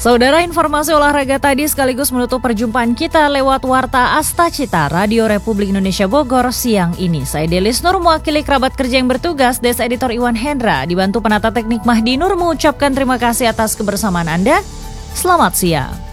Saudara, informasi olahraga tadi sekaligus menutup perjumpaan kita lewat Warta Astacita Radio Republik Indonesia Bogor siang ini. Saya Delis Nur, mewakili kerabat kerja yang bertugas, Desa Editor Iwan Hendra, dibantu penata teknik Mahdi Nur, mengucapkan terima kasih atas kebersamaan Anda. Selamat siang.